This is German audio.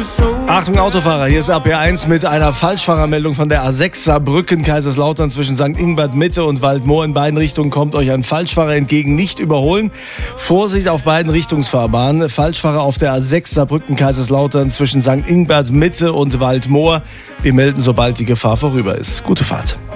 Achtung Autofahrer, hier ist RPR1 mit einer Falschfahrermeldung von der A6 Saarbrücken-Kaiserslautern zwischen St. Ingbert Mitte und Waldmoor. In beiden Richtungen kommt euch ein Falschfahrer entgegen, nicht überholen. Vorsicht auf beiden Richtungsfahrbahnen. Falschfahrer auf der A6 Saarbrücken-Kaiserslautern zwischen St. Ingbert Mitte und Waldmoor. Wir melden, sobald die Gefahr vorüber ist. Gute Fahrt.